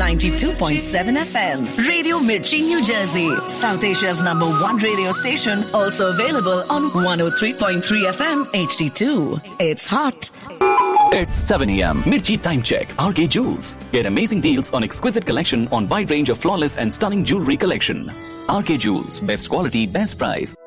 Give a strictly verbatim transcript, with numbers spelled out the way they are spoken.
ninety-two point seven F M. Radio Mirchi, New Jersey. South Asia's number one radio station. Also available on one oh three point three F M H D two. It's hot. It's seven a.m. Mirchi Time Check. R K Jewels. Get amazing deals on exquisite collection on wide range of flawless and stunning jewelry collection. R K Jewels. Best quality, best price.